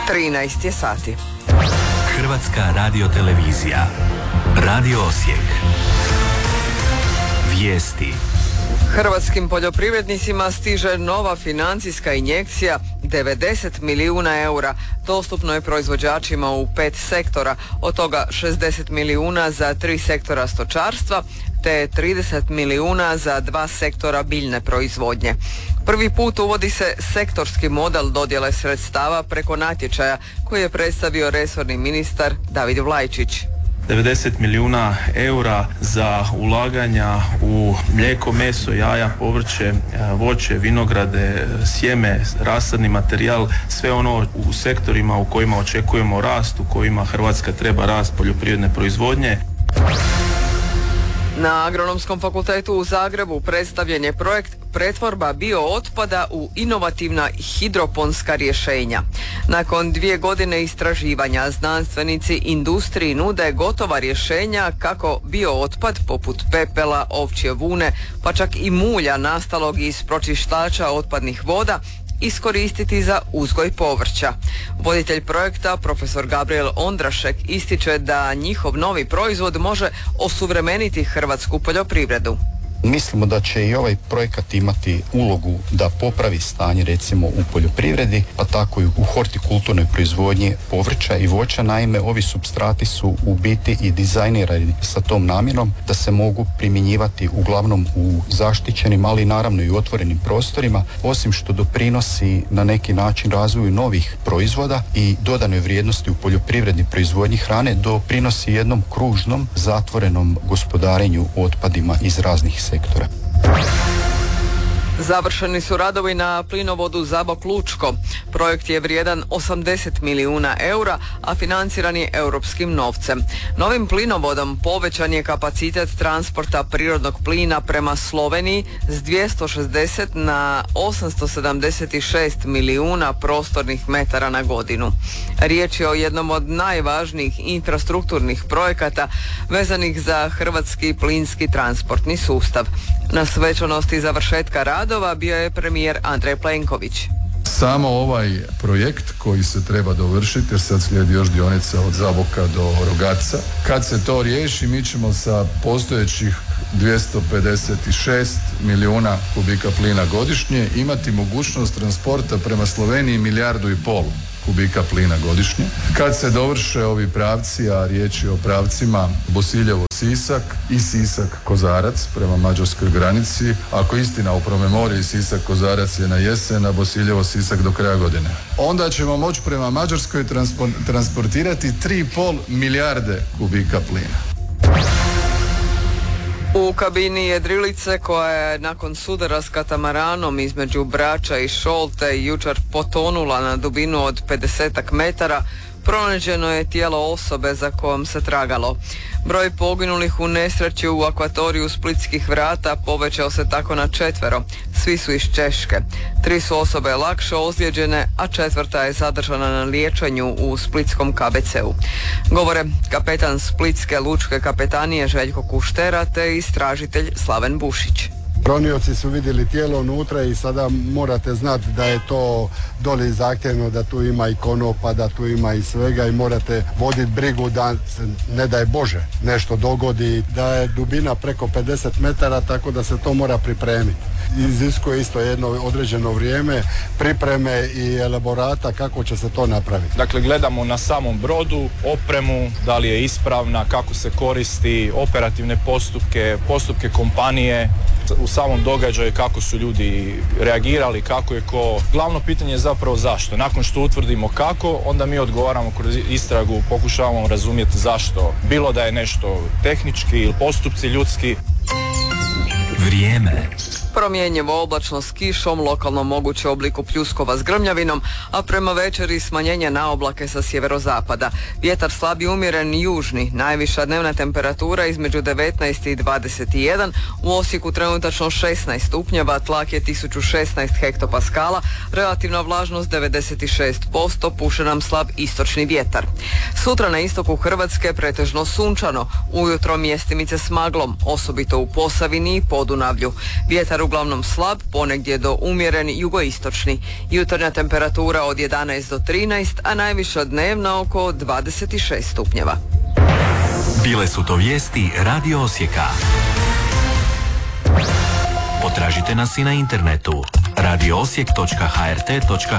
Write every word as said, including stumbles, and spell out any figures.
trinaest je sati. Hrvatska radiotelevizija. Radio Osijek. Vijesti. Hrvatskim poljoprivrednicima stiže nova financijska injekcija devedeset milijuna eura. Dostupno je proizvođačima u pet sektora, od toga šezdeset milijuna za tri sektora stočarstva te trideset milijuna za dva sektora biljne proizvodnje. Prvi put uvodi se sektorski model dodjele sredstava preko natječaja koji je predstavio resorni ministar David Vlajčić. devedeset milijuna eura za ulaganja u mlijeko, meso, jaja, povrće, voće, vinograde, sjeme, rasadni materijal, sve ono u sektorima u kojima očekujemo rast, u kojima Hrvatska treba rast poljoprivredne proizvodnje. Na Agronomskom fakultetu u Zagrebu predstavljen je projekt pretvorba biootpada u inovativna hidroponska rješenja. Nakon dvije godine istraživanja, znanstvenici industriji nude gotova rješenja kako biootpad poput pepela, ovčje vune, pa čak i mulja nastalog iz pročištača otpadnih voda iskoristiti za uzgoj povrća. Voditelj projekta, profesor Gabriel Ondrašek, ističe da njihov novi proizvod može osuvremeniti hrvatsku poljoprivredu. Mislimo da će i ovaj projekat imati ulogu da popravi stanje recimo u poljoprivredi, pa tako i u hortikulturnoj proizvodnji povrća i voća. Naime, ovi supstrati su u biti i dizajnirani sa tom namjenom da se mogu primjenjivati uglavnom u zaštićenim, ali naravno i u otvorenim prostorima, osim što doprinosi na neki način razvoju novih proizvoda i dodanoj vrijednosti u poljoprivredni proizvodnji hrane, doprinosi jednom kružnom, zatvorenom gospodarenju otpadima iz raznih sektora. Završeni su radovi na plinovodu Zabok-Lučko. Projekt je vrijedan osamdeset milijuna eura, a financiran je europskim novcem. Novim plinovodom povećan je kapacitet transporta prirodnog plina prema Sloveniji s dvjesto šezdeset na osamsto sedamdeset šest milijuna prostornih metara na godinu. Riječ je o jednom od najvažnijih infrastrukturnih projekata vezanih za hrvatski plinski transportni sustav. Na svečanosti završetka radova bio je premijer Andrej Plenković. Samo ovaj projekt koji se treba dovršiti, jer sad slijedi još dionica od Zaboka do Rogatca. Kad se to riješi, mi ćemo sa postojećih dvjesto pedeset šest milijuna kubika plina godišnje imati mogućnost transporta prema Sloveniji milijardu i pol kubika plina godišnje. Kad se dovrše ovi pravci, a riječ je o pravcima Bosiljevo-Sisak i Sisak-Kozarac prema mađarskoj granici, ako istina u promemoriji Sisak-Kozarac je na jesen, a Bosiljevo-Sisak do kraja godine, onda ćemo moći prema Mađarskoj transpo- transportirati tri i pol milijarde kubika plina. U kabini jedrilice koja je nakon sudara s katamaranom između Brača i Šolte jučer potonula na dubinu od pedesetak metara, pronađeno je tijelo osobe za kojom se tragalo. Broj poginulih u nesreći u akvatoriju Splitskih vrata povećao se tako na četvero. Svi su iz Češke. Tri su osobe lakše ozlijeđene, a četvrta je zadržana na liječenju u splitskom K B C-u. Govore kapetan Splitske lučke kapetanije Željko Kuštera te istražitelj Slaven Bušić. Ronioci su vidjeli tijelo unutra i sada morate znati da je to doli zahtjevno, da tu ima i konopa, da tu ima i svega i morate voditi brigu da se, ne daj Bože, nešto dogodi, da je dubina preko pedeset metara, tako da se to mora pripremiti. Iziskuje isto jedno određeno vrijeme, pripreme i elaborata kako će se to napraviti. Dakle, gledamo na samom brodu, opremu, da li je ispravna, kako se koristi, operativne postupke, postupke kompanije, u samom događaju kako su ljudi reagirali, kako je ko. Glavno pitanje je zapravo zašto. Nakon što utvrdimo kako, onda mi odgovaramo kroz istragu, pokušavamo razumjeti zašto. Bilo da je nešto tehnički ili postupci ljudski. Vrijeme. Promjenjivo oblačno s kišom, lokalno moguće u obliku pljuskova s grmljavinom, a prema večeri smanjenje na oblake sa sjeverozapada. Vjetar slab i umjeren južni, najviša dnevna temperatura između devetnaest i dvadeset jedan, u Osijeku trenutačno šesnaest stupnjeva, tlak je tisuću šesnaest hektopaskala, relativna vlažnost devedeset šest posto, puše nam slab istočni vjetar. Sutra na istoku Hrvatske pretežno sunčano, ujutro mjestimice s maglom, osobito u Posavini i Podunavlju. Vjetar Vjetar uglavnom slab, ponegdje do umjeren jugoistočni. Jutarnja temperatura od jedanaest do trinaest, a najviša dnevna oko dvadeset šest stupnjeva. Bile su to vijesti Radio Osijeka. Potražite nas i na internetu radio osijek točka h r t točka